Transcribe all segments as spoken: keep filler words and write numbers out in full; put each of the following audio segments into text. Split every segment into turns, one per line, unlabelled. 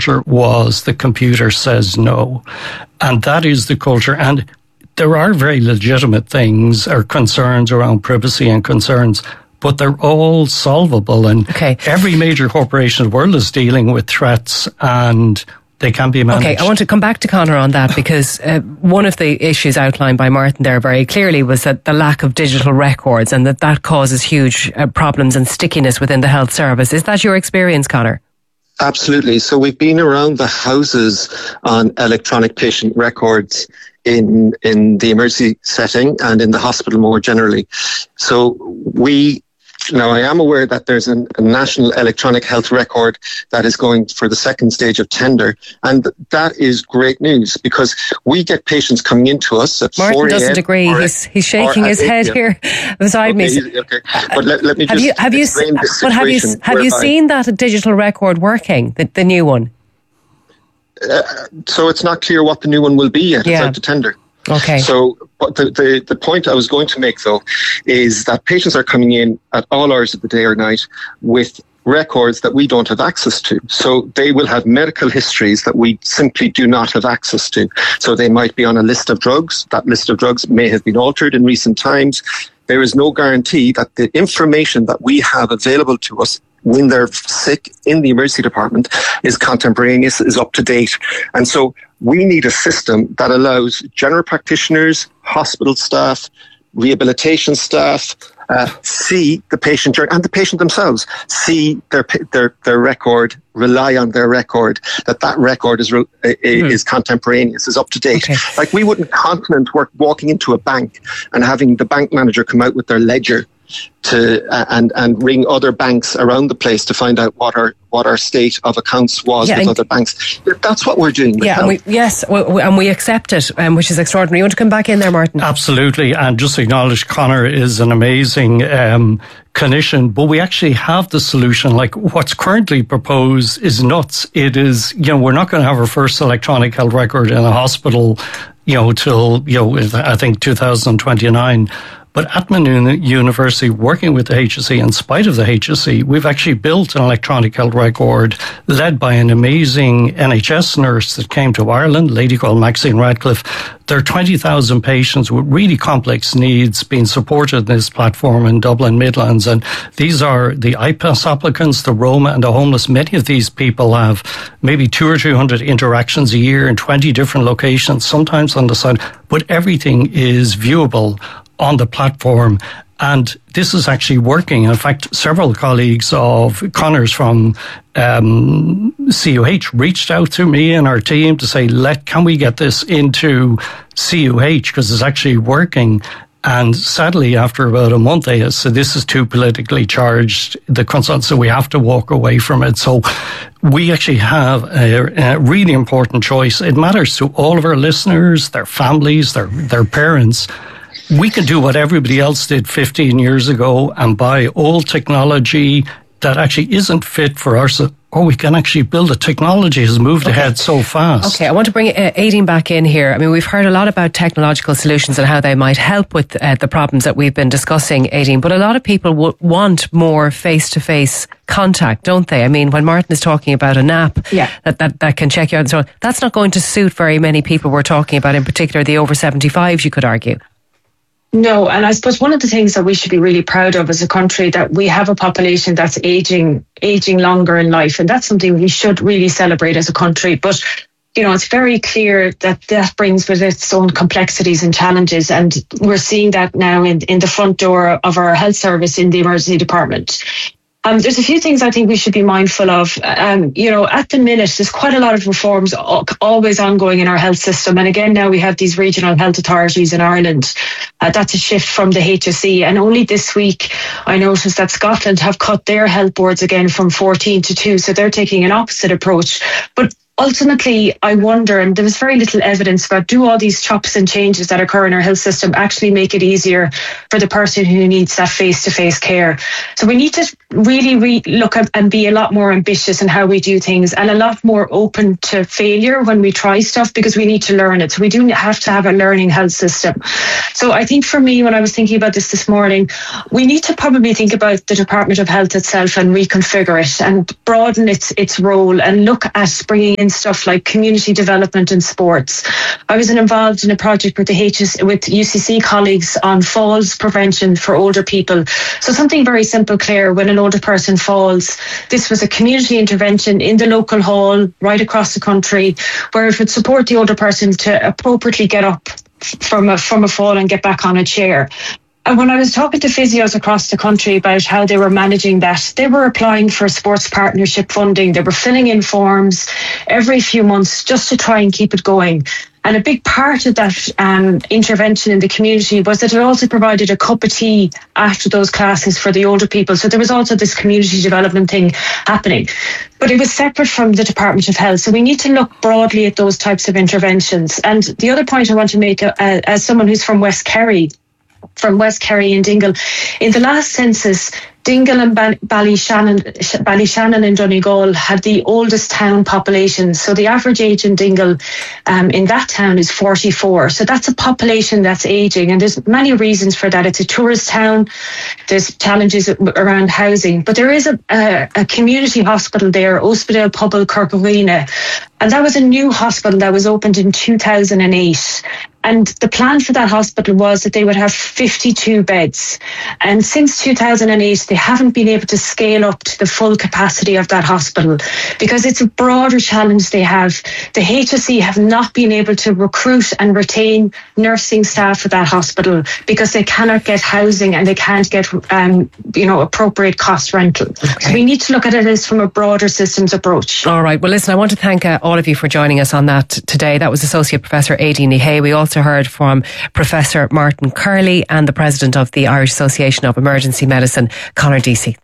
culture was the computer says no. And that is the culture. And there are very legitimate things or concerns around privacy and concerns, but they're all solvable. And
okay.
every major corporation in the world is dealing with threats, and they can be managed.
Okay, I want to come back to Conor on that, because uh, one of the issues outlined by Martin there very clearly was that the lack of digital records, and that that causes huge uh, problems and stickiness within the health service. Is that your experience, Conor?
Absolutely. So we've been around the houses on electronic patient records in in the emergency setting and in the hospital more generally. So we Now, I am aware that there's an, a national electronic health record that is going for the second stage of tender. And that is great news, because we get patients coming into us at
Martin
four a.m.
doesn't agree. He's, he's shaking his head here beside
okay,
me.
Okay, but let, let me just
have you, have
explain
you,
this
But have you, have you seen that digital record working, the, the new one?
Uh, so it's not clear what the new one will be yet.
Yeah.
It's out to tender.
Okay.
So but the, the, the point I was going to make, though, is that patients are coming in at all hours of the day or night with records that we don't have access to. So they will have medical histories that we simply do not have access to. So they might be on a list of drugs. That list of drugs may have been altered in recent times. There is no guarantee that the information that we have available to us when they're sick in the emergency department is contemporaneous, is up to date. And so we need a system that allows general practitioners, hospital staff, rehabilitation staff, uh, see the patient journey, and the patient themselves see their their their record, rely on their record, that that record is mm. is contemporaneous, is up to date.
Okay.
Like, we wouldn't continent work walking into a bank and having the bank manager come out with their ledger to uh, and and ring other banks around the place to find out what our what our state of accounts was
yeah,
with other banks. That's what we're doing with
yeah, and we, yes, we, and we accept it, um, which is extraordinary. You want to come back in there, Martin?
Absolutely, and just acknowledge Conor is an amazing um, clinician, but we actually have the solution. Like, what's currently proposed is nuts. It is, you know, we're not going to have our first electronic health record in a hospital, you know, till, you know, I think two thousand twenty-nine. But at Maynooth University, working with the H S E, in spite of the H S E, we've actually built an electronic health record led by an amazing N H S nurse that came to Ireland, a lady called Maxine Radcliffe. There are twenty thousand patients with really complex needs being supported in this platform in Dublin Midlands. And these are the I P A S applicants, the Roma and the homeless. Many of these people have maybe two or three hundred interactions a year in twenty different locations, sometimes on the side, but everything is viewable on the platform. And this is actually working. In fact, several colleagues of Conor's from um, C U H reached out to me and our team to say, "Let can we get this into C U H, because it's actually working." And sadly, after about a month, they said, "This is too politically charged, the consultant, so we have to walk away from it." So we actually have a, a really important choice. It matters to all of our listeners, their families, their their parents. We can do what everybody else did fifteen years ago and buy old technology that actually isn't fit for us, or we can actually build a technology has moved okay. ahead so fast.
Okay, I want to bring uh, Aideen back in here. I mean, we've heard a lot about technological solutions and how they might help with uh, the problems that we've been discussing, Aideen, but a lot of people w- want more face-to-face contact, don't they? I mean, when Martin is talking about an app
yeah.
that, that, that can check you out and so on, that's not going to suit very many people we're talking about, in particular the over seventy-fives, you could argue.
No, and I suppose one of the things that we should be really proud of as a country, that we have a population that's aging, aging longer in life, and that's something we should really celebrate as a country. But, you know, it's very clear that that brings with it its own complexities and challenges, and we're seeing that now in, in the front door of our health service in the emergency department. Um, there's a few things I think we should be mindful of. Um, you know, at the minute, there's quite a lot of reforms always ongoing in our health system. And again, now we have these regional health authorities in Ireland. Uh, that's a shift from the H S E. And only this week, I noticed that Scotland have cut their health boards again from fourteen to two. So they're taking an opposite approach. But ultimately, I wonder, and there was very little evidence about, do all these chops and changes that occur in our health system actually make it easier for the person who needs that face-to-face care? So we need to really re- look at and be a lot more ambitious in how we do things, and a lot more open to failure when we try stuff, because we need to learn it. So we do have to have a learning health system. So I think for me, when I was thinking about this this morning, we need to probably think about the Department of Health itself and reconfigure it and broaden its its role, and look at bringing in stuff like community development and sports. I was involved in a project with the H S with U C C colleagues on falls prevention for older people. So something very simple, Claire, when an older person falls, this was a community intervention in the local hall right across the country, where it would support the older person to appropriately get up from a from a fall and get back on a chair. And when I was talking to physios across the country about how they were managing that, they were applying for sports partnership funding. They were filling in forms every few months just to try and keep it going. And a big part of that um, intervention in the community was that it also provided a cup of tea after those classes for the older people. So there was also this community development thing happening. But it was separate from the Department of Health. So we need to look broadly at those types of interventions. And the other point I want to make, uh, as someone who's from West Kerry, from West Kerry and Dingle, in the last census, Dingle and Ballyshannon, Ballyshannon and Donegal had the oldest town population. So the average age in Dingle um, in that town is forty-four. So that's a population that's aging, and there's many reasons for that. It's a tourist town. There's challenges around housing, but there is a, a, a community hospital there, Ospedale Pobble Kirkowena, and that was a new hospital that was opened in two thousand eight. And the plan for that hospital was that they would have fifty-two beds. And since two thousand eight, they haven't been able to scale up to the full capacity of that hospital, because it's a broader challenge they have. The H S E have not been able to recruit and retain nursing staff for that hospital because they cannot get housing and they can't get um, you know, appropriate cost rental. Okay. So we need to look at it as from a broader systems approach.
All right. Well, listen, I want to thank uh, all of you for joining us on that today. That was Associate Professor Aideen Ní Hea. We also heard from Professor Martin Curley and the President of the Irish Association of Emergency Medicine, Conor Deasy.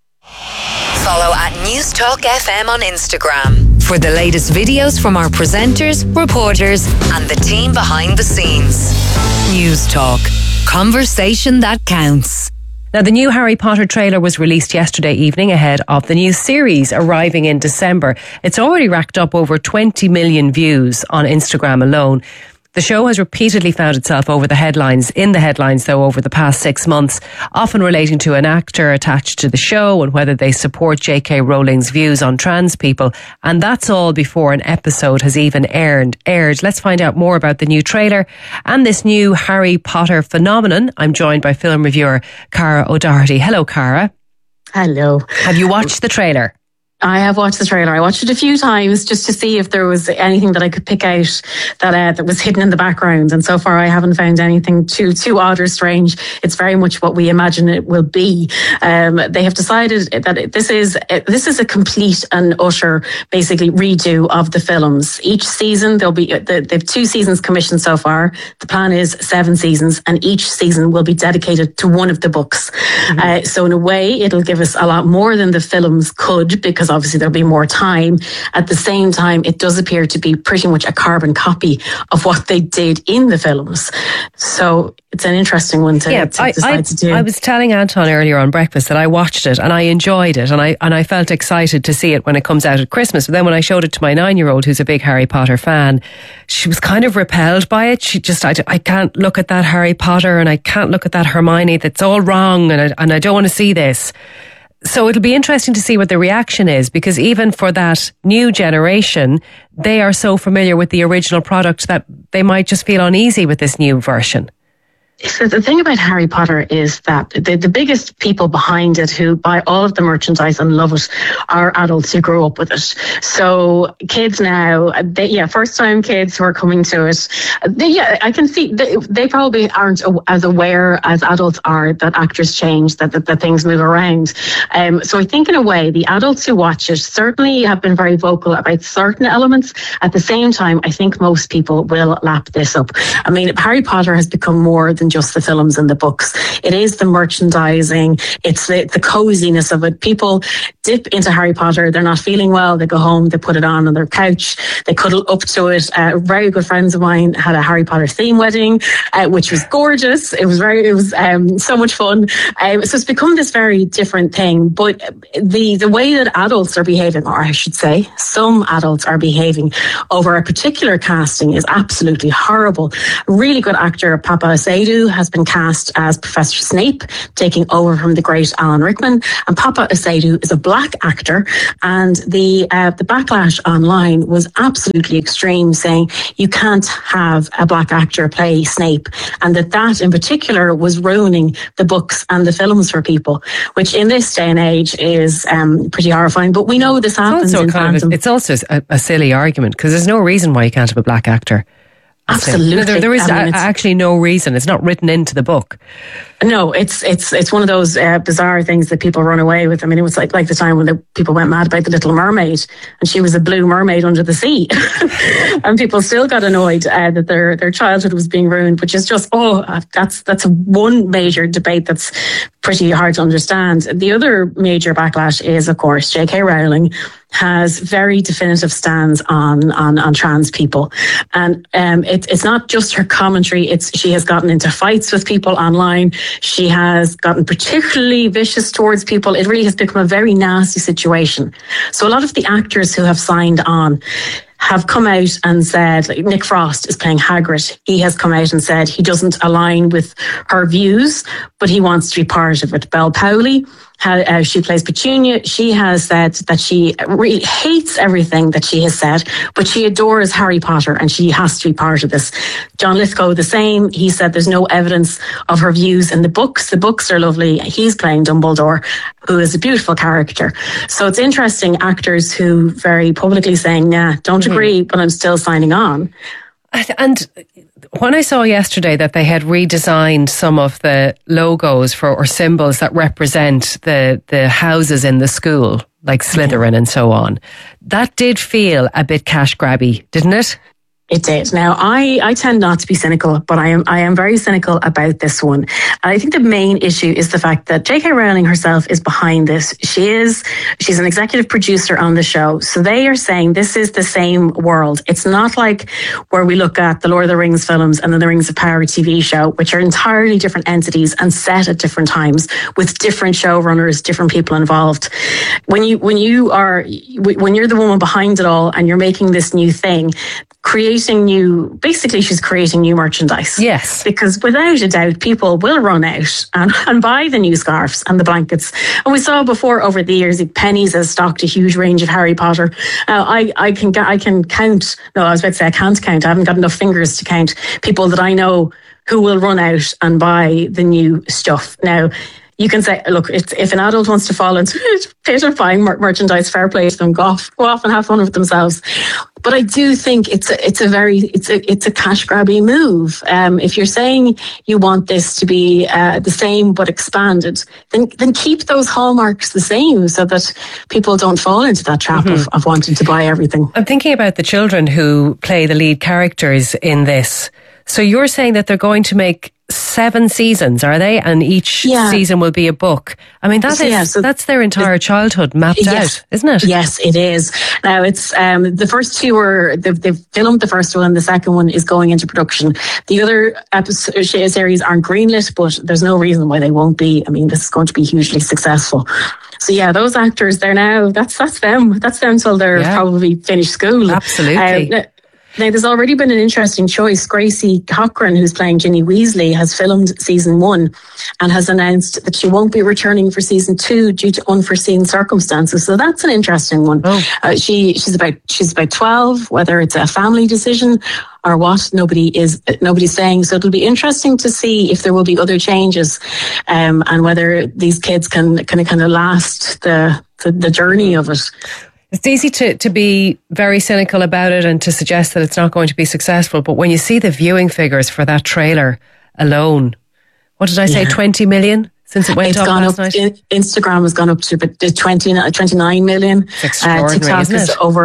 Follow at News Talk F M on Instagram for the latest videos from our presenters, reporters and the team behind the scenes. News Talk. Conversation that counts.
Now, the new Harry Potter trailer was released yesterday evening ahead of the new series arriving in December. It's already racked up over twenty million views on Instagram alone. The show has repeatedly found itself over the headlines, in the headlines though, over the past six months, often relating to an actor attached to the show and whether they support J K Rowling's views on trans people. And that's all before an episode has even aired. aired. Let's find out more about the new trailer and this new Harry Potter phenomenon. I'm joined by film reviewer Cara O'Doherty. Hello, Cara.
Hello.
Have you watched the trailer?
I have watched the trailer. I watched it a few times just to see if there was anything that I could pick out that uh, that was hidden in the background. And so far, I haven't found anything too too odd or strange. It's very much what we imagine it will be. Um, they have decided that this is this is a complete and utter, basically, redo of the films. Each season there'll be they've two seasons commissioned so far. The plan is seven seasons, and each season will be dedicated to one of the books. Mm-hmm. Uh, so in a way, it'll give us a lot more than the films could, because obviously there'll be more time. At the same time, it does appear to be pretty much a carbon copy of what they did in the films. So it's an interesting one to,
yeah,
to
I,
decide
I,
to do.
I was telling Anton earlier on breakfast that I watched it and I enjoyed it, and I and I felt excited to see it when it comes out at Christmas. But then when I showed it to my nine-year-old, who's a big Harry Potter fan, she was kind of repelled by it. She just, I, I can't look at that Harry Potter and I can't look at that Hermione. That's all wrong, and I, and I don't want to see this. So it'll be interesting to see what the reaction is, because even for that new generation, they are so familiar with the original product that they might just feel uneasy with this new version.
So the thing about Harry Potter is that the, the biggest people behind it who buy all of the merchandise and love it are adults who grew up with it. So kids now, they, yeah, first time kids who are coming to it, they, yeah, I can see they, they probably aren't as aware as adults are that actors change, that, that, that things move around. Um, so I think in a way, the adults who watch it certainly have been very vocal about certain elements. At the same time, I think most people will lap this up. I mean, Harry Potter has become more the than just the films and the books. It is the merchandising, it's the, the coziness of it. People dip into Harry Potter, they're not feeling well, they go home, they put it on on their couch, they cuddle up to it. Uh, very good friends of mine had a Harry Potter theme wedding, uh, which was gorgeous. It was very, it was um, so much fun. Uh, so it's become this very different thing. But the, the way that adults are behaving, or I should say, some adults are behaving over a particular casting is absolutely horrible. Really good actor Papa Asadu has been cast as Professor Snape, taking over from the great Alan Rickman. And Papa Asadu is a black actor, and the uh, the backlash online was absolutely extreme, saying you can't have a black actor play Snape, and that that in particular was ruining the books and the films for people, which in this day and age is um, pretty horrifying. But we know this happens in fandom.
It's also a, a silly argument, because there's no reason why you can't have a black actor.
Absolutely.
There, there is
I mean,
actually no reason. It's not written into the book.
No, it's it's it's one of those uh, bizarre things that people run away with. I mean, it was like like the time when the people went mad about the Little Mermaid, and she was a blue mermaid under the sea, and people still got annoyed uh, that their their childhood was being ruined. Which is just oh, that's that's one major debate that's pretty hard to understand. The other major backlash is, of course, J K Rowling has very definitive stands on on, on trans people, and um, it, it's not just her commentary. It's she has gotten into fights with people online. She has gotten particularly vicious towards people. It really has become a very nasty situation. So a lot of the actors who have signed on have come out and said, like Nick Frost is playing Hagrid. He has come out and said he doesn't align with her views, but he wants to be part of it. Belle Powley, how, uh, she plays Petunia. She has said that she really hates everything that she has said, but she adores Harry Potter and she has to be part of this. John Lithgow, the same. He said there's no evidence of her views in the books. The books are lovely. He's playing Dumbledore, who is a beautiful character. So it's interesting, actors who very publicly saying, nah, don't agree, but I'm still signing on.
And when I saw yesterday that they had redesigned some of the logos for or symbols that represent the the houses in the school, like Slytherin yeah. and so on, that did feel a bit cash grabby, didn't it?
It did. Now, I, I tend not to be cynical, but I am I am very cynical about this one. And I think the main issue is the fact that J K Rowling herself is behind this. She is she's an executive producer on the show. So they are saying this is the same world. It's not like where we look at the Lord of the Rings films and then the Rings of Power T V show, which are entirely different entities and set at different times with different showrunners, different people involved. When you when you are when you're the woman behind it all and you're making this new thing, creating new, basically she's creating new merchandise.
Yes.
Because without a doubt, people will run out and, and buy the new scarves and the blankets. And we saw before over the years, Pennies has stocked a huge range of Harry Potter. Uh, I, I can I can count, no, I was about to say I can't count. I haven't got enough fingers to count people that I know who will run out and buy the new stuff. Now, you can say, look, it's, if an adult wants to fall into it, pit of buying mer- merchandise, fair play to them, go off, go off and have fun with themselves. But I do think it's a, it's a very, it's a, it's a cash grabby move. Um, if you're saying you want this to be uh, the same but expanded, then then keep those hallmarks the same so that people don't fall into that trap mm-hmm. of, of wanting to buy everything.
I'm thinking about the children who play the lead characters in this. So you're saying that they're going to make seven seasons, are they? And each yeah. season will be a book. I mean, that so, is, yeah, so that's their entire childhood mapped
yes,
out, isn't it?
Yes, it is. Now, it's um, the first two were, they've, they've filmed the first one, the second one is going into production. The other episode, series aren't greenlit, but there's no reason why they won't be. I mean, this is going to be hugely successful. So yeah, those actors, they're now, that's that's them. That's them till they're yeah. probably finished school.
Absolutely.
Um, Now, there's already been an interesting choice. Gracie Cochran, who's playing Ginny Weasley, has filmed season one and has announced that she won't be returning for season two due to unforeseen circumstances. So that's an interesting one. Oh. Uh, she she's about she's about twelve. Whether it's a family decision or what, nobody is nobody's saying. So it'll be interesting to see if there will be other changes, um, and whether these kids can can kind of last the, the the journey of it.
It's easy to, to be very cynical about it and to suggest that it's not going to be successful. But when you see the viewing figures for that trailer alone, what did I say, yeah. twenty million since it went
it's
up
gone
last
up,
night?
In, Instagram has gone up to twenty, twenty-nine million.
It's extraordinary,
uh, TikTok
isn't it?
is over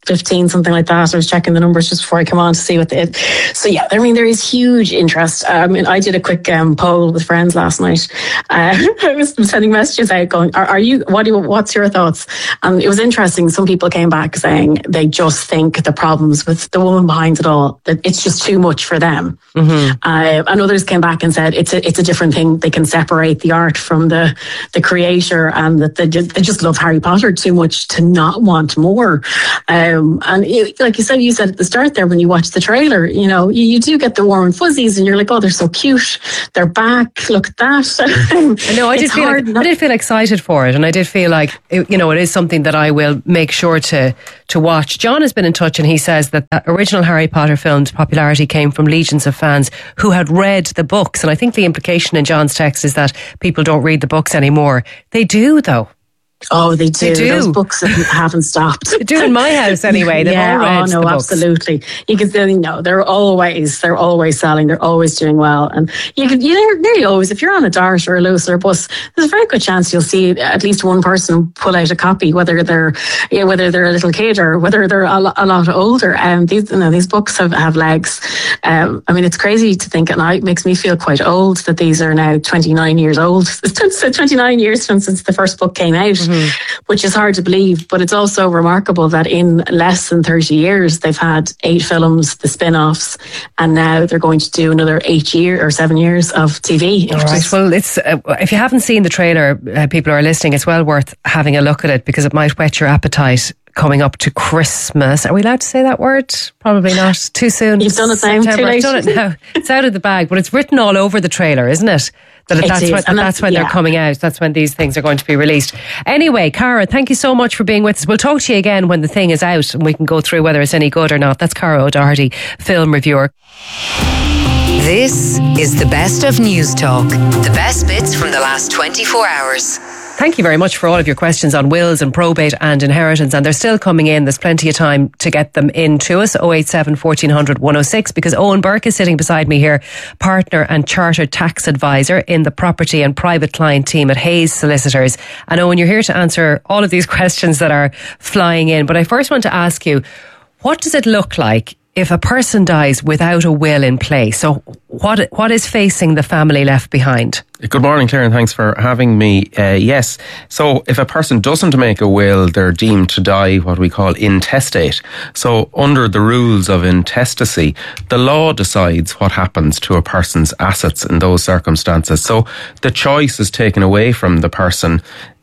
fifteen, something like that. I was checking the numbers just before I come on to see what they. So yeah, I mean, there is huge interest. I mean, I did a quick um, poll with friends last night. Uh, I was sending messages out, going, "Are, are you? What do? You, what's your thoughts?" And it was interesting. Some people came back saying they just think the problems with the woman behind it all, that it's just too much for them. Mm-hmm. Uh, and others came back and said it's a it's a different thing. They can separate the art from the the creator, and that they just, they just love Harry Potter too much to not want more. Um, and it, like you said, you said at the start there, when you watch the trailer, you know, you, you do get the warm and fuzzies, and you're like, oh, they're so cute. They're back. Look at that.
I know. I did feel like, not- I did feel excited for it, and I did feel like it, you know, it is something that I will make sure to to watch. John has been in touch, and he says that the original Harry Potter film's popularity came from legions of fans who had read the books, and I think the implication in John's text is that people don't read the books anymore. They do, though.
Oh, they do.
They do.
Those books haven't stopped.
They do in my house anyway. They've
yeah,
all read
oh no,
the books.
absolutely. You can say, no, they're always, they're always selling. They're always doing well. And you can, you nearly always, if you're on a Dart or a Luce or a bus, there's a very good chance you'll see at least one person pull out a copy, whether they're, you know, whether they're a little kid or whether they're a, lo- a lot older. And um, these, you know, these books have, have legs. Um, I mean, it's crazy to think, and it makes me feel quite old that these are now twenty-nine years old. It's twenty-nine years since, since the first book came out, mm-hmm. which is hard to believe, but it's also remarkable that in less than thirty years they've had eight films, the spin-offs, and now they're going to do another eight year or seven years of T V.
All right. Well, it's uh, if you haven't seen the trailer, uh, people who are listening, it's well worth having a look at it because it might whet your appetite coming up to Christmas. Are we allowed to say that word? Probably not. Too soon.
You've done it now. Too late.
I've done it now. It's out of the bag, but it's written all over the trailer, isn't it? That that's, when, that that's when yeah. they're coming out. That's when these things are going to be released. Anyway, Cara, thank you so much for being with us. We'll talk to you again when the thing is out and we can go through whether it's any good or not. That's Cara O'Doherty, film reviewer.
This is the best of News Talk. The best bits from the last twenty-four hours.
Thank you very much for all of your questions on wills and probate and inheritance, and they're still coming in. There's plenty of time to get them in to us. oh eight seven, fourteen hundred, one oh six, because Owen Burke is sitting beside me here, partner and chartered tax advisor in the property and private client team at Hayes Solicitors. And Owen, you're here to answer all of these questions that are flying in. But I first want to ask you, what does it look like if a person dies without a will in place? So what what is facing the family left behind?
Good morning, Claire, and thanks for having me. Uh, yes, so if a person doesn't make a will, they're deemed to die what we call intestate. So under the rules of intestacy, the law decides what happens to a person's assets in those circumstances. So the choice is taken away from the person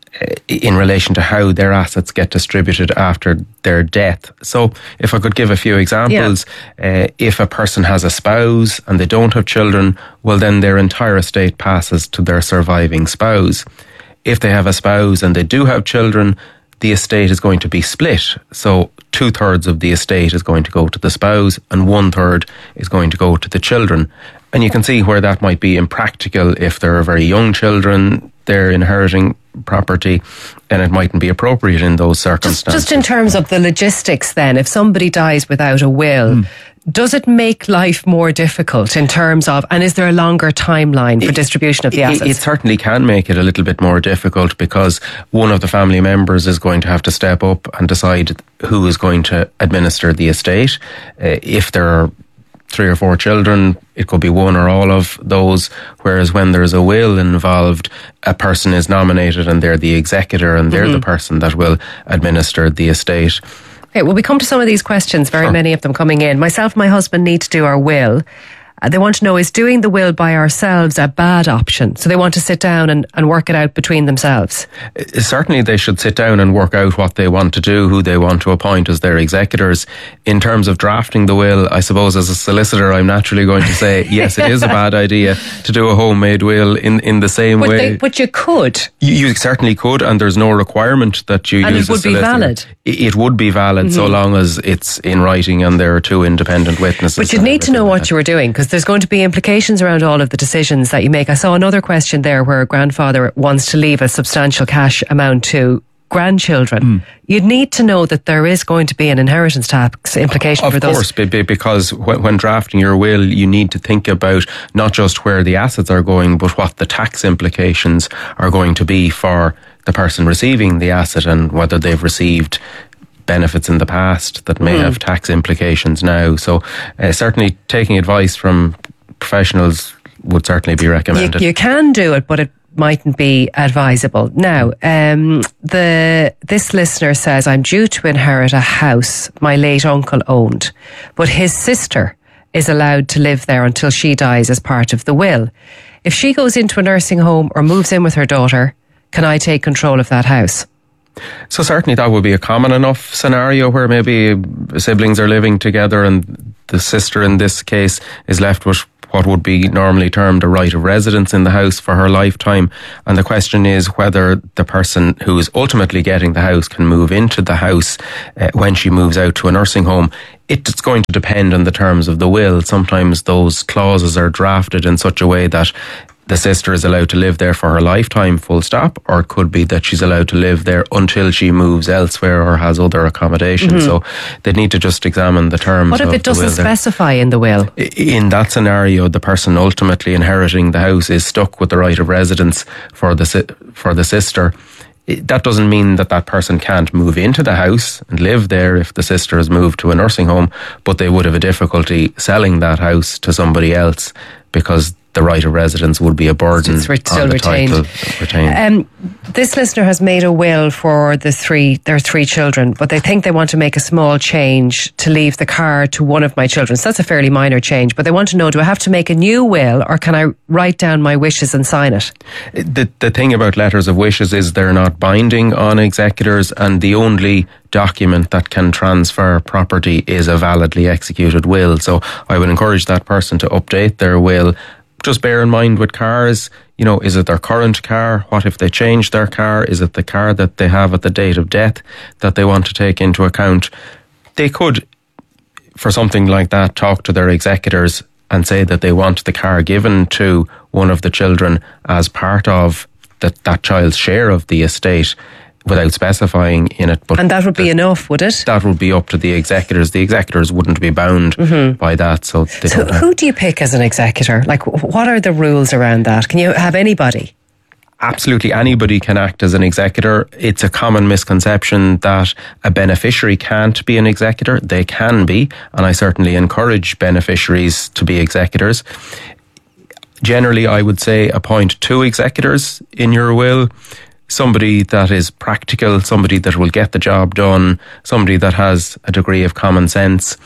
in relation to how their assets get distributed after their death. So if I could give a few examples, yeah. uh, if a person has a spouse and they don't have children, well then their entire estate passes to their surviving spouse. If they have a spouse and they do have children, the estate is going to be split. So two thirds of the estate is going to go to the spouse and one third is going to go to the children. And you can see where that might be impractical if there are very young children, they're inheriting property, and it mightn't be appropriate in those circumstances.
Just, just in terms of the logistics then, if somebody dies without a will, mm. does it make life more difficult in terms of, and is there a longer timeline for it, distribution of the assets?
It, it certainly can make it a little bit more difficult because one of the family members is going to have to step up and decide who is going to administer the estate. Uh, if there are three or four children, it could be one or all of those, whereas when there's a will involved, a person is nominated and they're the executor and they're mm-hmm. the person that will administer the estate.
Okay, well, we come to some of these questions, very sure. many of them coming in. Myself and my husband need to do our will. Uh, they want to know, is doing the will by ourselves a bad option? So they want to sit down and, and work it out between themselves.
Uh, certainly they should sit down and work out what they want to do, who they want to appoint as their executors. In terms of drafting the will, I suppose as a solicitor, I'm naturally going to say, yes, it is a bad idea to do a homemade will in, in the same
but
way.
They, but you could.
You, you certainly could, and there's no requirement that you
and
use a solicitor.
And it would be valid?
It, it would be valid mm-hmm. so long as it's in writing and there are two independent witnesses.
But you'd need to know what you were doing, because there's going to be implications around all of the decisions that you make. I saw another question there where a grandfather wants to leave a substantial cash amount to grandchildren. Mm. You'd need to know that there is going to be an inheritance tax implication
of
for those.
Of course, because when, when drafting your will, you need to think about not just where the assets are going, but what the tax implications are going to be for the person receiving the asset and whether they've received benefits in the past that may mm. have tax implications now. So uh, certainly taking advice from professionals would certainly be recommended.
You, you can do it, but it mightn't be advisable. Now, um, the this listener says, I'm due to inherit a house my late uncle owned, but his sister is allowed to live there until she dies as part of the will. If she goes into a nursing home or moves in with her daughter, can I take control of that house?
So certainly that would be a common enough scenario where maybe siblings are living together and the sister in this case is left with what would be normally termed a right of residence in the house for her lifetime. And the question is whether the person who is ultimately getting the house can move into the house uh, when she moves out to a nursing home. It's going to depend on the terms of the will. Sometimes those clauses are drafted in such a way that the sister is allowed to live there for her lifetime, full stop, or it could be that she's allowed to live there until she moves elsewhere or has other accommodation. Mm-hmm. So they need to just examine the terms.
What if it doesn't specify in the will?
In that scenario, the person ultimately inheriting the house is stuck with the right of residence for the for the sister. That doesn't mean that that person can't move into the house and live there if the sister has moved to a nursing home, but they would have a difficulty selling that house to somebody else because the right of residence would be a burden
it's re-
on the
retained.
title retained.
Um, this listener has made a will for the three their three children, but they think they want to make a small change to leave the car to one of my children. So that's a fairly minor change, but they want to know, do I have to make a new will or can I write down my wishes and sign it?
The, the thing about letters of wishes is they're not binding on executors, and the only document that can transfer property is a validly executed will. So I would encourage that person to update their will. Just bear in mind with cars, you know, is it their current car? What if they change their car? Is it the car that they have at the date of death that they want to take into account? They could, for something like that, talk to their executors and say that they want the car given to one of the children as part of that, that child's share of the estate, without specifying in it. But
and that would be enough, would it?
That would be up to the executors. The executors wouldn't be bound mm-hmm. by that. So, they
so
don't
who do you pick as an executor? Like, what are the rules around that? Can you have anybody?
Absolutely anybody can act as an executor. It's a common misconception that a beneficiary can't be an executor. They can be, and I certainly encourage beneficiaries to be executors. Generally, I would say appoint two executors in your will. Somebody that is practical, somebody that will get the job done, somebody that has a degree of common sense.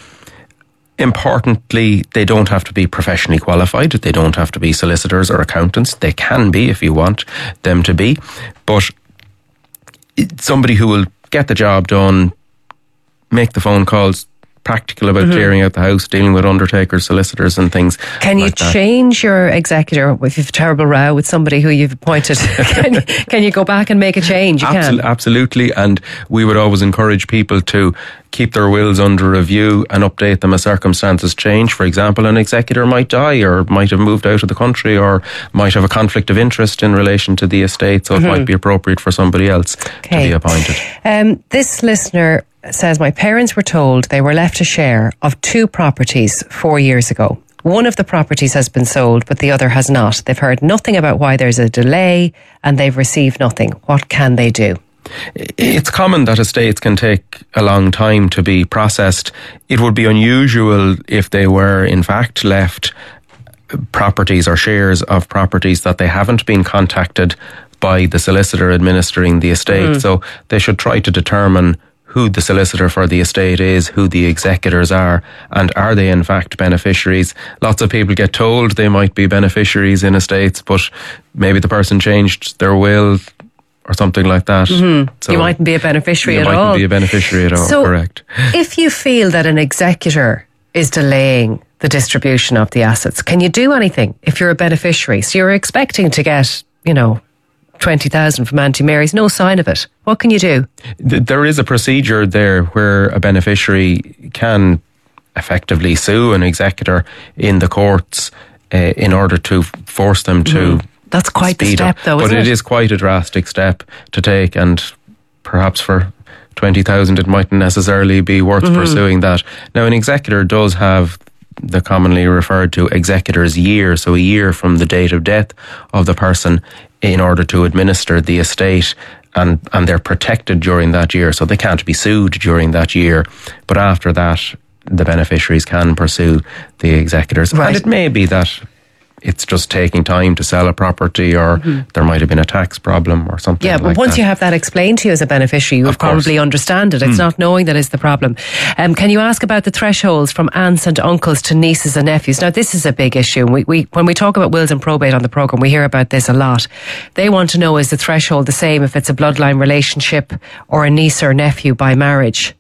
Importantly, they don't have to be professionally qualified. They don't have to be solicitors or accountants. They can be if you want them to be. But somebody who will get the job done, make the phone calls, practical about mm-hmm. clearing out the house, dealing with undertakers, solicitors and things.
Can you
like that.
change your executor if you've a terrible row with somebody who you've appointed? can, you, can you go back and make a change? You
Absol-
can.
Absolutely, and we would always encourage people to keep their wills under review and update them as circumstances change. For example, an executor might die or might have moved out of the country or might have a conflict of interest in relation to the estate, so mm-hmm. it might be appropriate for somebody else okay. to be appointed.
Um, this listener says, my parents were told they were left a share of two properties four years ago. One of the properties has been sold, but the other has not. They've heard nothing about why there's a delay and they've received nothing. What can they do?
It's common that estates can take a long time to be processed. It would be unusual if they were in fact left properties or shares of properties that they haven't been contacted by the solicitor administering the estate. Mm. So they should try to determine who the solicitor for the estate is, who the executors are, and are they in fact beneficiaries. Lots of people get told they might be beneficiaries in estates, but maybe the person changed their will or something like that.
Mm-hmm. So you mightn't be a beneficiary at all.
You mightn't be a beneficiary at all,
so
correct.
If you feel that an executor is delaying the distribution of the assets, can you do anything if you're a beneficiary? So you're expecting to get, you know, twenty thousand from Auntie Mary's, no sign of it. What can you do?
There is a procedure there where a beneficiary can effectively sue an executor in the courts uh, in order to force them to mm.
That's quite the step
up.
though, isn't
but
it?
But it is quite a drastic step to take, and perhaps for twenty thousand it mightn't necessarily be worth mm-hmm. pursuing that. Now, an executor does have the commonly referred to executor's year, so a year from the date of death of the person, in order to administer the estate. and, and they're protected during that year, so they can't be sued during that year. But after that, the beneficiaries can pursue the executors.
Right.
And it may be that it's just taking time to sell a property, or mm-hmm. there might have been a tax problem or something
yeah,
like that.
Yeah, but once you have that explained to you as a beneficiary, you would probably understand it. It's mm. not knowing that is the problem. Um, can you ask about the thresholds from aunts and uncles to nieces and nephews? Now, this is a big issue. We, we, when we talk about wills and probate on the programme, we hear about this a lot. They want to know, is the threshold the same if it's a bloodline relationship or a niece or nephew by marriage?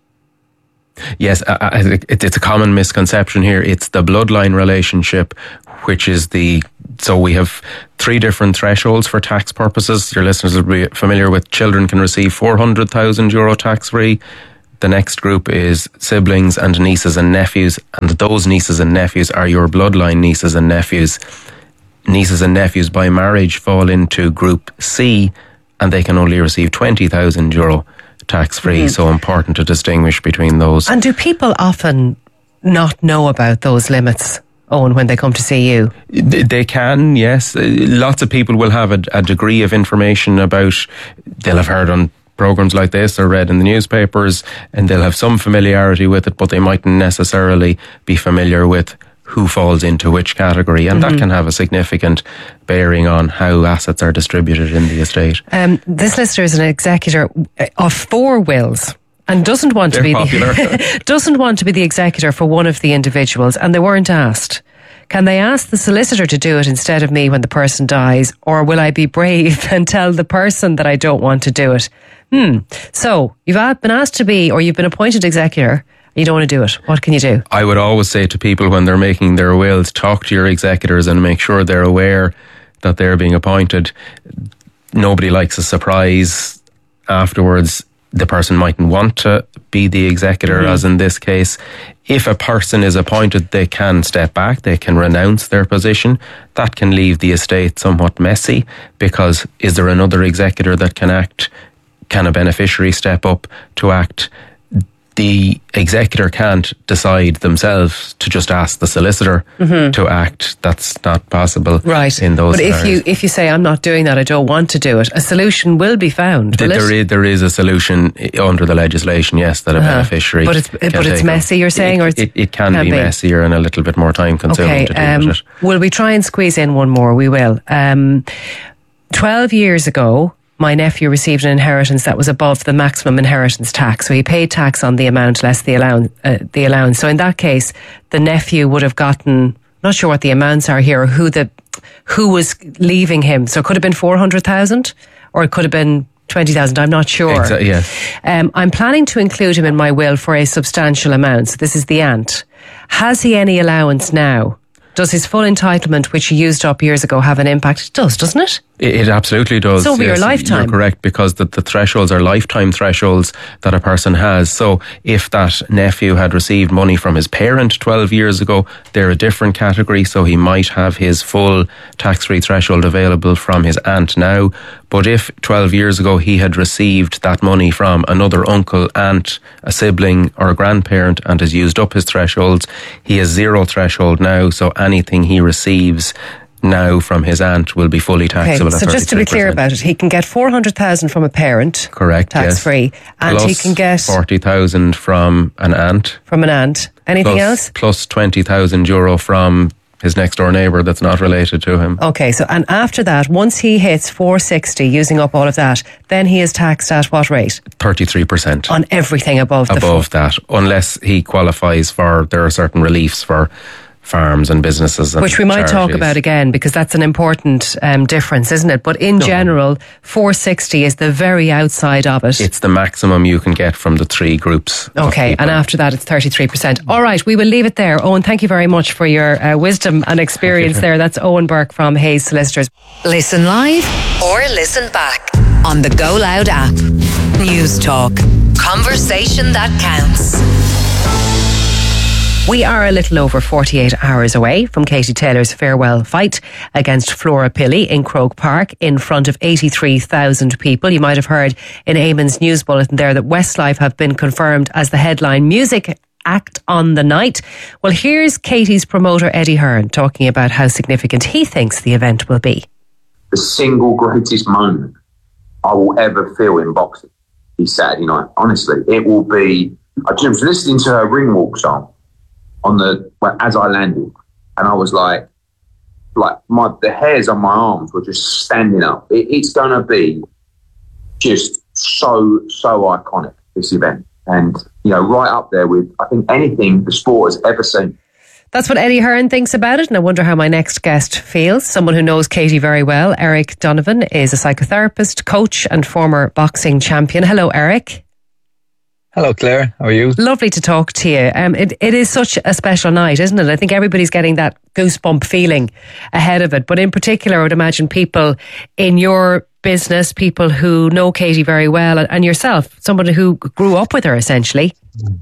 Yes, uh, it's a common misconception here. It's the bloodline relationship, which is the, so we have three different thresholds for tax purposes. Your listeners will be familiar with children can receive four hundred thousand euro tax free. The next group is siblings and nieces and nephews, and those nieces and nephews are your bloodline nieces and nephews. Nieces and nephews by marriage fall into group C, and they can only receive twenty thousand euro tax free. Mm-hmm. So important to distinguish between those.
And do people often not know about those limits, Owen, when they come to see you?
They can, yes. Lots of people will have a, a degree of information about, they'll have heard on programmes like this or read in the newspapers, and they'll have some familiarity with it, but they mightn't necessarily be familiar with who falls into which category, and mm-hmm. that can have a significant bearing on how assets are distributed in the estate.
Um, this listener is an executor of four wills and doesn't want
They're
to be
popular.
the, doesn't want to be the executor for one of the individuals, and they weren't asked. Can they ask the solicitor to do it instead of me when the person dies, or will I be brave and tell the person that I don't want to do it? Hmm. So you've been asked to be, or you've been appointed executor. You don't want to do it. What can you do?
I would always say to people when they're making their wills, talk to your executors and make sure they're aware that they're being appointed. Nobody likes a surprise afterwards. The person mightn't want to be the executor, mm-hmm. as in this case. If a person is appointed, they can step back, they can renounce their position. That can leave the estate somewhat messy, because is there another executor that can act? Can a beneficiary step up to act? The executor can't decide themselves to just ask the solicitor mm-hmm. to act. That's not possible,
right?
In those
but if
areas.
you if you say I'm not doing that, I don't want to do it, a solution will be found. Will
there, is, there is a solution under the legislation, yes, that a uh-huh. beneficiary.
But it's
can
but it's messy. You're saying,
it,
or it's,
it, it can,
can
be,
be
messier and a little bit more time consuming
okay,
to deal
um,
with it.
Will we try and squeeze in one more? We will. Um, Twelve years ago, my nephew received an inheritance that was above the maximum inheritance tax. So he paid tax on the amount less the allowance. Uh, the allowance. So in that case, the nephew would have gotten, not sure what the amounts are here, or who the who was leaving him. So it could have been four hundred thousand, or it could have been twenty thousand. I'm not sure.
Exactly, yes.
Um, I'm planning to include him in my will for a substantial amount. So this is the aunt. Has he any allowance now? Does his full entitlement, which he used up years ago, have an impact? It does, doesn't it?
It, it absolutely does.
It's over yes, your lifetime.
You're correct, because the, the thresholds are lifetime thresholds that a person has. So if that nephew had received money from his parent twelve years ago, they're a different category, so he might have his full tax-free threshold available from his aunt now. But if twelve years ago he had received that money from another uncle, aunt, a sibling or a grandparent and has used up his thresholds, he has zero threshold now, so anything he receives now from his aunt will be fully taxable.
Okay, so just to be clear about it, he can get four hundred thousand from a parent.
Correct,
tax
yes.
free. And
plus
he can get
forty thousand from an aunt.
From an aunt. Anything
plus,
else?
Plus twenty thousand euro from his next door neighbour that's not related to him.
Okay, so and after that, once he hits four sixty, using up all of that, then he is taxed at what rate?
thirty-three percent.
On everything above the
Above that, unless he qualifies for, there are certain reliefs for farms and businesses and
which we might
charities.
talk about again, because that's an important um, difference, isn't it? But in no. general, four sixty is the very outside of it.
It's the maximum you can get from the three groups.
Okay, and after that it's thirty-three percent. All right, we will leave it there. Owen, thank you very much for your uh, wisdom and experience there. That's Owen Burke from Hayes Solicitors.
Listen live or listen back on the Go Loud app. News Talk. Conversation that counts.
We are a little over forty-eight hours away from Katie Taylor's farewell fight against Flora Pilley in Croke Park in front of eighty-three thousand people. You might have heard in Eamon's news bulletin there that Westlife have been confirmed as the headline music act on the night. Well, here's Katie's promoter Eddie Hearn talking about how significant he thinks the event will be.
The single greatest moment I will ever feel in boxing is Saturday night. Honestly, it will be. I was listening to her ring walk song on the well, as I landed, and I was like, like my the hairs on my arms were just standing up. It, it's gonna be just so so iconic, this event, and you know, right up there with I think anything the sport has ever seen.
That's what Eddie Hearn thinks about it, and I wonder how my next guest feels. Someone who knows Katie very well. Eric Donovan is a psychotherapist, coach and former boxing champion. Hello, Eric.
Hello, Claire. How are you?
Lovely to talk to you. Um, it, it is such a special night, isn't it? I think everybody's getting that goosebump feeling ahead of it. But in particular, I would imagine people in your business, people who know Katie very well, and yourself, somebody who grew up with her, essentially.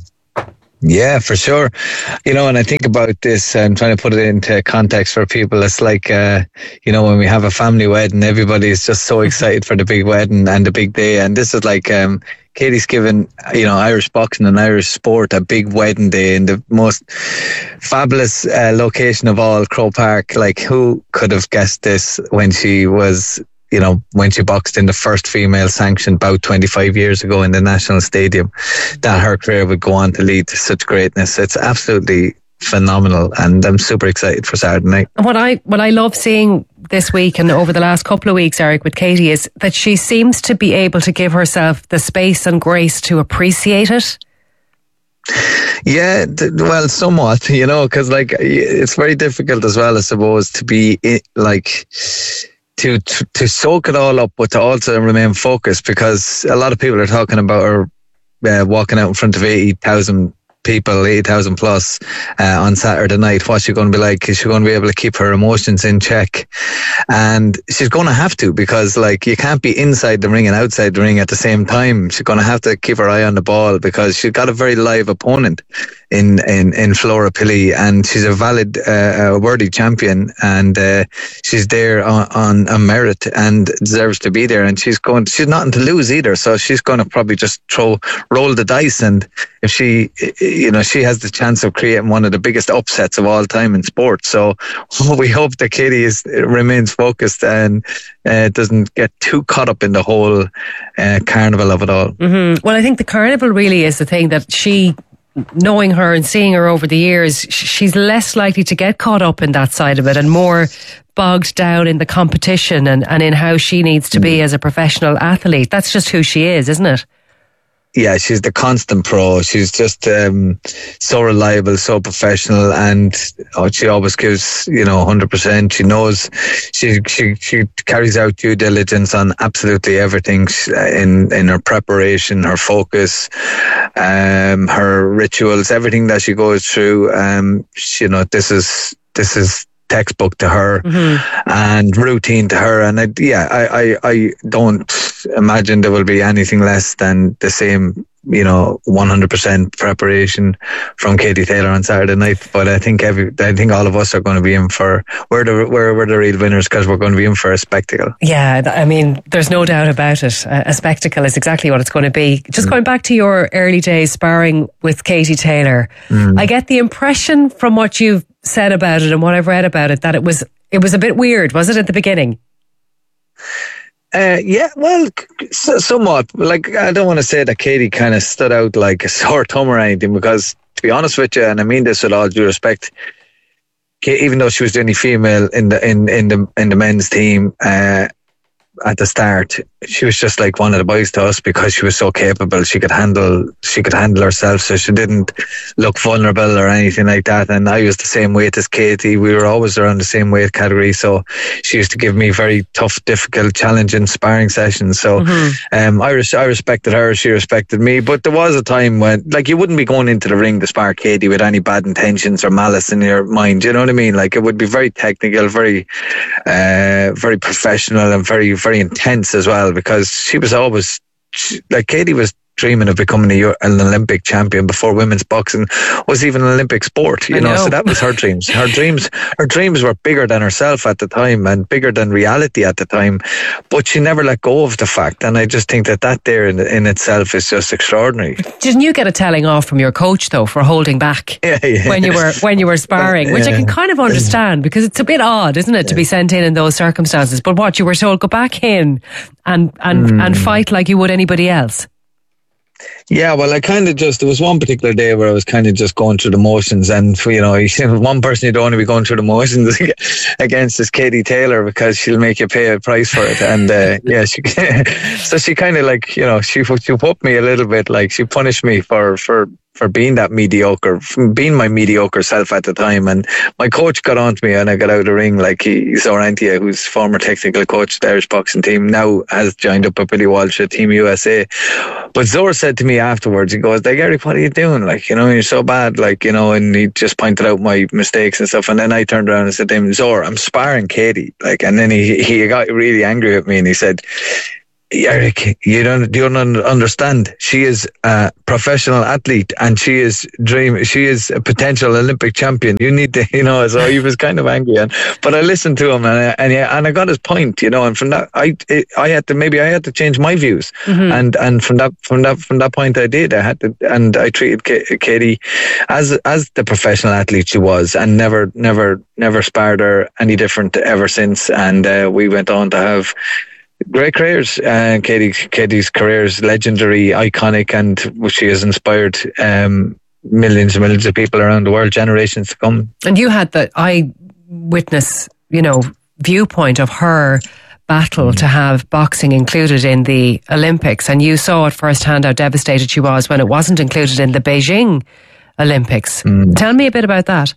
Yeah, for sure. You know, and I think about this, I'm trying to put it into context for people. It's like, uh, you know, when we have a family wedding, everybody is just so excited for the big wedding and the big day. And this is like, um, Katie's given, you know, Irish boxing and Irish sport a big wedding day in the most fabulous uh, location of all, Croke Park. Like, who could have guessed this when she was, you know, when she boxed in the first female sanctioned bout twenty-five years ago in the National Stadium, that her career would go on to lead to such greatness. It's absolutely phenomenal, and I'm super excited for Saturday night.
What I what I love seeing this week and over the last couple of weeks, Eric, with Katie, is that she seems to be able to give herself the space and grace to appreciate it.
Yeah, well, somewhat, you know, because like it's very difficult as well, I suppose, to be like to, to to soak it all up, but to also remain focused, because a lot of people are talking about her uh, walking out in front of eighty thousand people, eighty thousand plus uh, on Saturday night. What's she going to be like? Is she going to be able to keep her emotions in check? And she's going to have to, because like you can't be inside the ring and outside the ring at the same time. She's going to have to keep her eye on the ball, because she's got a very live opponent in in, in Flora Pilley, and she's a valid, uh, a worthy champion, and uh, she's there on, on a merit and deserves to be there. And she's going, she's nothing to lose either, so she's going to probably just throw roll the dice. And if she, you know, she has the chance of creating one of the biggest upsets of all time in sport. So we hope that Katie is remains focused and uh, doesn't get too caught up in the whole uh, carnival of it all.
Mm-hmm. Well, I think the carnival really is the thing that she, knowing her and seeing her over the years, she's less likely to get caught up in that side of it and more bogged down in the competition and, and in how she needs to be as a professional athlete. That's just who she is, isn't it?
Yeah, she's the constant pro. She's just um, so reliable, so professional, and oh, she always gives, you know, one hundred percent. She knows, she she she carries out due diligence on absolutely everything in in her preparation, her focus, um, her rituals, everything that she goes through. Um, she, you know, this is this is. textbook to her, mm-hmm. and routine to her, and I, yeah, I, I, I don't imagine there will be anything less than the same, you know, one hundred percent preparation from Katie Taylor on Saturday night. But I think every, I think all of us are going to be in for, we're the, we're, we're the real winners, because we're going to be in for a spectacle.
Yeah, I mean, there's no doubt about it. A spectacle is exactly what it's going to be. Just mm. going back to your early days sparring with Katie Taylor, mm. I get the impression from what you've said about it and what I've read about it that it was it was a bit weird, was it, at the beginning?
Uh, yeah, well, so, somewhat. Like, I don't want to say that Katie kind of stood out like a sore thumb or anything, because to be honest with you, and I mean this with all due respect, even though she was the only female in the in in the in the men's team uh, at the start, she was just like one of the boys to us, because she was so capable. She could handle she could handle herself, so she didn't look vulnerable or anything like that. And I was the same weight as Katie. We were always around the same weight category, so she used to give me very tough, difficult, challenging sparring sessions. So mm-hmm. um, I, res- I respected her, she respected me. But there was a time when, like, you wouldn't be going into the ring to spar Katie with any bad intentions or malice in your mind, you know what I mean? Like, it would be very technical, very uh, very professional, and very, very intense as well, because she was always, she, like, Katie was dreaming of becoming a, an Olympic champion before women's boxing was even an Olympic sport, you know? know. So that was her dreams. Her dreams, her dreams were bigger than herself at the time and bigger than reality at the time. But she never let go of the fact. And I just think that that there in, in itself is just extraordinary.
Didn't you get a telling off from your coach though for holding back
yeah, yeah.
when you were when you were sparring, which yeah. I can kind of understand because it's a bit odd, isn't it, yeah. to be sent in in those circumstances? But what, you were told go back in and and mm. and fight like you would anybody else?
Yeah, well, I kind of just, there was one particular day where I was kind of just going through the motions, and, you know, one person you don't want to be going through the motions against is Katie Taylor, because she'll make you pay a price for it. And, uh, yeah, she, so she kind of like, you know, she, she whooped me a little bit, like she punished me for, for, for being that mediocre, being my mediocre self at the time. And my coach got on to me and I got out of the ring, like he, Zor Antia, who's former technical coach of the Irish boxing team, now has joined up with Billy Walsh at Team U S A. But Zor said to me afterwards, he goes, like, Eric, what are you doing? Like, you know, you're so bad, like, you know, and he just pointed out my mistakes and stuff. And then I turned around and said to him, Zor, I'm sparring Katie. Like, and then he, he got really angry with me and he said, Eric, you don't, you don't understand. She is a professional athlete and she is dream. She is a potential Olympic champion. You need to, you know. So he was kind of angry, and but I listened to him and I, and, yeah, and I got his point, you know. And from that, I I had to maybe I had to change my views, mm-hmm. and and from that from that from that point I did. I had to, and I treated Katie as as the professional athlete she was, and never never never sparred her any different ever since. And uh, we went on to have great careers. Uh, Katie, Katie's career is legendary, iconic, and she has inspired um, millions and millions of people around the world, generations to come. And
you had the eyewitness, you know, viewpoint of her battle to have boxing included in the Olympics, and you saw at first hand how devastated she was when it wasn't included in the Beijing Olympics. Mm. Tell me a bit about that.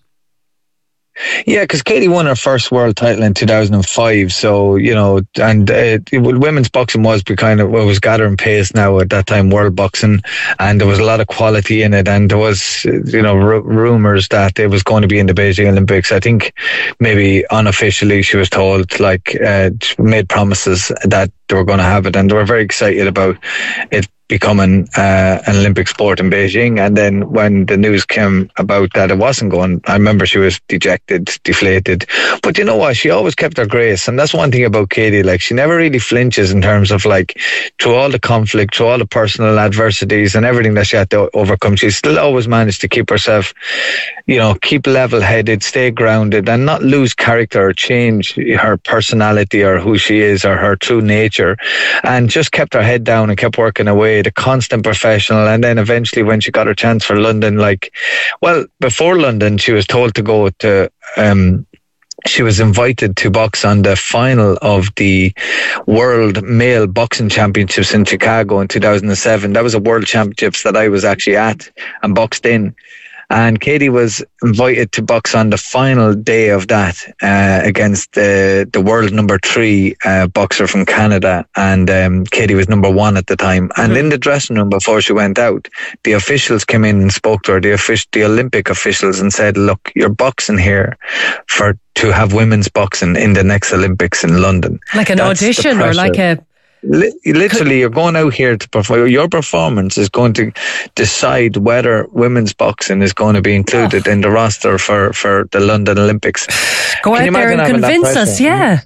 Yeah, because Katie won her first world title in two thousand five. So, you know, and uh, women's boxing was kind of, well, was gathering pace now at that time, world boxing, and there was a lot of quality in it. And there was, you know, r- rumours that it was going to be in the Beijing Olympics. I think maybe unofficially she was told, like, uh, made promises that they were going to have it. And they were very excited about it becoming uh, an Olympic sport in Beijing. And then when the news came about that it wasn't going, I remember she was dejected, deflated. But you know what? She always kept her grace. And that's one thing about Katie. Like, she never really flinches in terms of, like, through all the conflict, through all the personal adversities and everything that she had to overcome, she still always managed to keep herself, you know, keep level-headed, stay grounded, and not lose character or change her personality or who she is or her true nature, and just kept her head down and kept working away, the constant professional. And then eventually when she got her chance for London, like, well, before London, she was told to go to, um, she was invited to box on the final of the World Male Boxing Championships in Chicago in two thousand seven. That was a World Championships that I was actually at and boxed in. And Katie was invited to box on the final day of that uh, against the the world number three uh, boxer from Canada. And um, Katie was number one at the time. And mm-hmm. in the dressing room before she went out, the officials came in and spoke to her, the, offic- the Olympic officials, and said, look, you're boxing here for to have women's boxing in the next Olympics in London.
Like an That's audition or like a...
Literally, you're going out here to perform. Your performance is going to decide whether women's boxing is going to be included oh. in the roster for, for the London Olympics.
Go Can out there and convince us, yeah.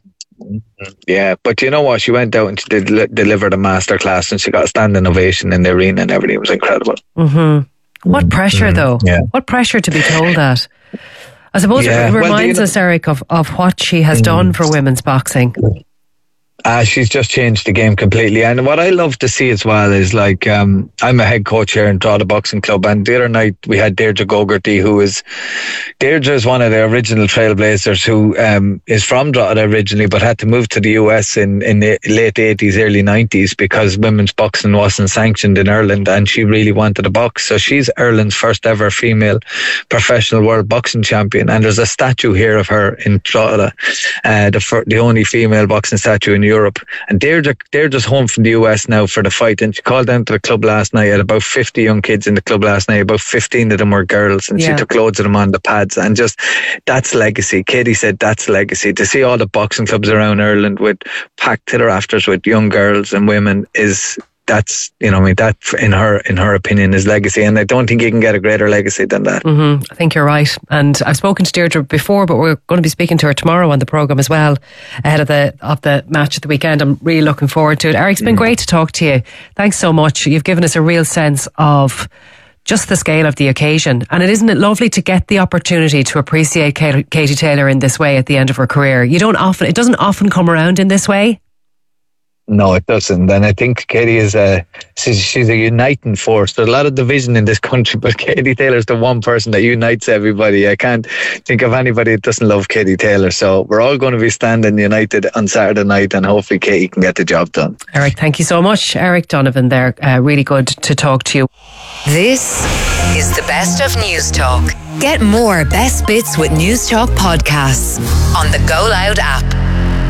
Yeah, but you know what? She went out and she did, delivered a masterclass, and she got a standing ovation in the arena, and everything. It was incredible.
Mm-hmm. What pressure,
mm-hmm.
though? Yeah. What pressure to be told that? I suppose yeah. it reminds well, us, Eric, of, of what she has mm-hmm. done for women's boxing.
Uh, she's just changed the game completely. And what I love to see as well is, like, um, I'm a head coach here in Drogheda Boxing Club, and the other night we had Deirdre Gogarty, who is, Deirdre is one of the original trailblazers who um, is from Drogheda originally, but had to move to the U S in, in the late eighties, early nineties, because women's boxing wasn't sanctioned in Ireland, and she really wanted to box. So she's Ireland's first ever female professional world boxing champion. And there's a statue here of her in Drogheda, uh, the, fir- the only female boxing statue in Europe. Europe. And Deirdre, Deirdre's home from the U S now for the fight, and she called down to the club last night. Had about fifty young kids in the club last night. About fifteen of them were girls, and yeah. she took loads of them on the pads. And just, that's legacy. Katie said that's legacy. To see all the boxing clubs around Ireland with packed to the rafters with young girls and women is that's, you know, I mean, that in her in her opinion is legacy, and I don't think you can get a greater legacy than that.
Mm-hmm. I think you're right, and I've spoken to Deirdre before, but we're going to be speaking to her tomorrow on the programme as well, ahead of the of the match at the weekend. I'm really looking forward to it. Eric, it's been mm. great to talk to you. Thanks so much. You've given us a real sense of just the scale of the occasion, and it isn't it lovely to get the opportunity to appreciate Katie Taylor in this way at the end of her career. You don't often, it doesn't often come around in this way.
No, it doesn't. And I think Katie is a she's, she's a uniting force. There's a lot of division in this country, but Katie Taylor's the one person that unites everybody. I can't think of anybody that doesn't love Katie Taylor. So we're all going to be standing united on Saturday night, and hopefully Katie can get the job done.
Eric, thank you so much. Eric Donovan there. Uh, really good to talk to you.
This is the best of News Talk. Get more best bits with News Talk podcasts on the Go Loud app.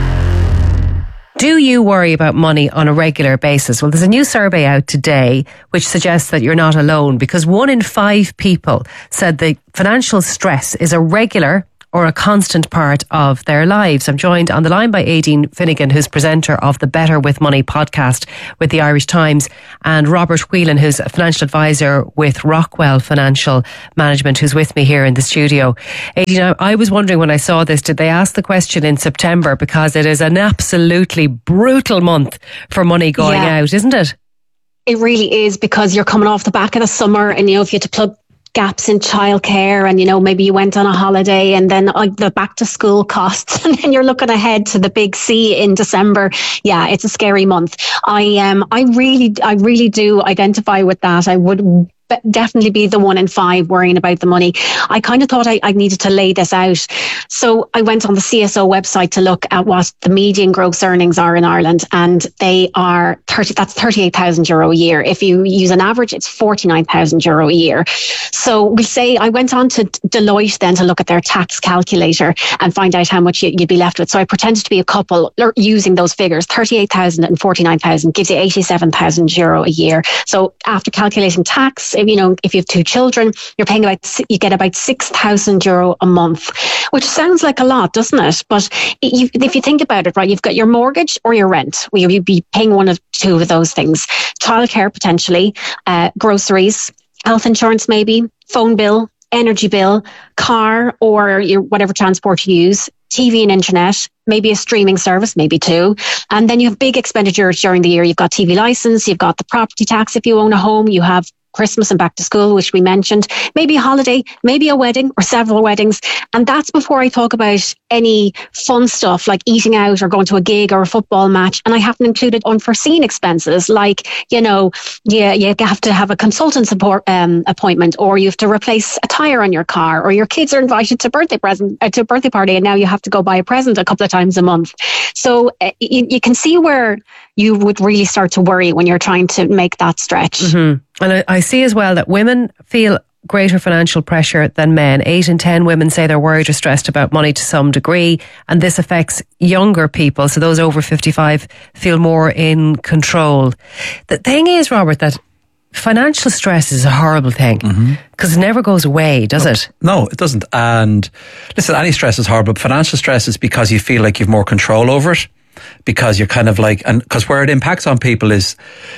Do you worry about money on a regular basis? Well, there's a new survey out today which suggests that you're not alone, because one in five people said that financial stress is a regular or a constant part of their lives. I'm joined on the line by Aideen Finnegan, who's presenter of the Better With Money podcast with the Irish Times, and Robert Whelan, who's a financial advisor with Rockwell Financial Management, who's with me here in the studio. Aideen, I was wondering when I saw this, did they ask the question in September? Because it is an absolutely brutal month for money going yeah. out, isn't it?
It really is, because you're coming off the back of the summer, and you know, if you had to plug gaps in childcare, and you know, maybe you went on a holiday, and then uh, the back to school costs, and then you're looking ahead to the big C in December. Yeah, it's a scary month. I um, I really, I really do identify with that. I would definitely be the one in five worrying about the money. I kind of thought I, I needed to lay this out. So I went on the C S O website to look at what the median gross earnings are in Ireland, and they are thirty, that's thirty-eight thousand euro a year. If you use an average, it's forty-nine thousand euro a year. So we say, I went on to Deloitte then to look at their tax calculator and find out how much you, you'd be left with. So I pretended to be a couple using those figures. thirty-eight thousand and forty-nine thousand gives you eighty-seven thousand euro a year. So after calculating tax, if you know, if you have two children, you're paying about, you get about six thousand euro a month, which sounds like a lot, doesn't it? But if you think about it, right, you've got your mortgage or your rent. You'd be paying one of two of those things. Childcare potentially, uh, groceries, health insurance maybe, phone bill, energy bill, car or your whatever transport you use, T V and internet, maybe a streaming service, maybe two. And then you have big expenditures during the year. You've got T V license, you've got the property tax if you own a home, you have Christmas and back to school, which we mentioned, maybe a holiday, maybe a wedding or several weddings. And that's before I talk about any fun stuff like eating out or going to a gig or a football match. And I haven't included unforeseen expenses like, you know, yeah, you have to have a consultant support um, appointment, or you have to replace a tire on your car, or your kids are invited to birthday present uh, to a birthday party, and now you have to go buy a present a couple of times a month. So uh, you, you can see where you would really start to worry when you're trying to make that stretch.
Mm-hmm. And I, I see as well that women feel greater financial pressure than men. Eight in ten women say they're worried or stressed about money to some degree, and this affects younger people. So those over fifty-five feel more in control. The thing is, Robert, that financial stress is a horrible thing because mm-hmm. it never goes away, does
no,
it?
No, it doesn't. And listen, any stress is horrible. But financial stress is because you feel like you've more control over it, because you're kind of like, and because where it impacts on people is,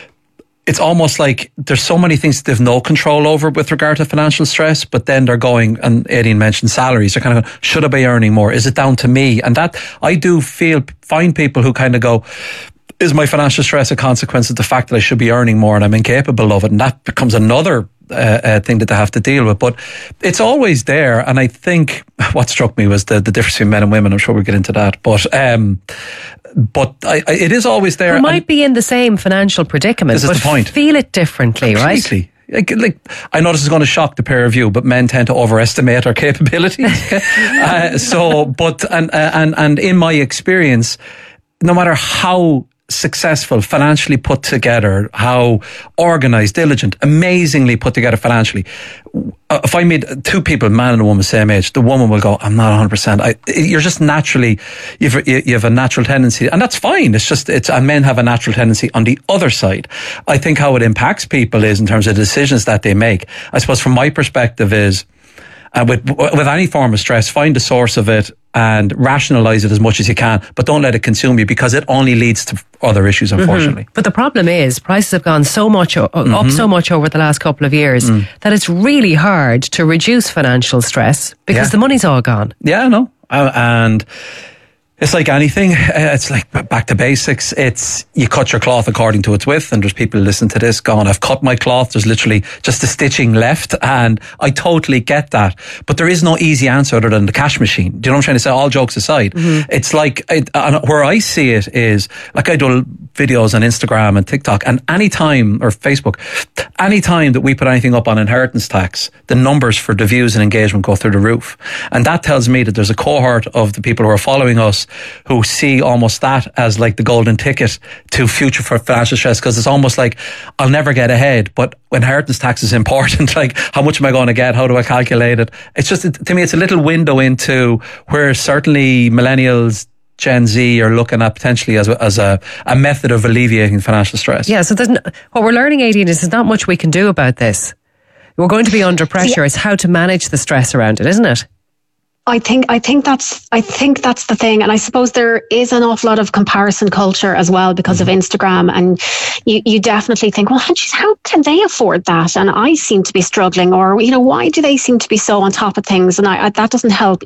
it's almost like there's so many things that they've no control over with regard to financial stress, but then they're going, and Aideen mentioned salaries, they're kind of going, should I be earning more? Is it down to me? And that, I do feel, find people who kind of go, is my financial stress a consequence of the fact that I should be earning more and I'm incapable of it? And that becomes another uh, uh, thing that they have to deal with. But it's always there. And I think what struck me was the, the difference between men and women. I'm sure we'll get into that. But um, but I, I, it is always there.
We might be in the same financial predicament,
this is
but
the point.
Feel it differently,
Completely. Right? Like, like, I know this is going to shock the pair of you, but men tend to overestimate our capabilities. uh, so, but, and, and, and in my experience, no matter how successful, financially put together, how organised, diligent, amazingly put together financially. If I meet two people, a man and a woman, same age, the woman will go, I'm not one hundred percent. I, you're just naturally, you've, you have a natural tendency, and that's fine. It's just, it's, and men have a natural tendency on the other side. I think how it impacts people is in terms of the decisions that they make. I suppose from my perspective is, And with with any form of stress, find the source of it and rationalize it as much as you can, but don't let it consume you, because it only leads to other issues, unfortunately.
Mm-hmm. But the problem is prices have gone so much uh, mm-hmm. up so much over the last couple of years mm. that it's really hard to reduce financial stress because
yeah.
the money's all gone.
Yeah, no. Uh, and it's like anything. It's like back to basics. It's you cut your cloth according to its width, and there's people listening to this going, I've cut my cloth. There's literally just the stitching left, and I totally get that. But there is no easy answer other than the cash machine. Do you know what I'm trying to say? All jokes aside, mm-hmm. it's like it, uh, where I see it is like I do videos on Instagram and TikTok, and any time or Facebook, any time that we put anything up on inheritance tax, the numbers for the views and engagement go through the roof, and that tells me that there's a cohort of the people who are following us who see almost that as like the golden ticket to future for financial stress, because it's almost like I'll never get ahead, but inheritance tax is important. Like, how much am I going to get? How do I calculate it? It's just, to me, it's a little window into where certainly millennials, Gen Z are looking at potentially as a, as a, a method of alleviating financial stress.
Yeah, so there's no, what we're learning, Aideen, is there's not much we can do about this. We're going to be under pressure. It's how to manage the stress around it, isn't it?
I think I think that's I think that's the thing, and I suppose there is an awful lot of comparison culture as well because mm-hmm. of Instagram, and you, you definitely think, well, geez, how can they afford that? And I seem to be struggling, or you know, why do they seem to be so on top of things? And I, I, that doesn't help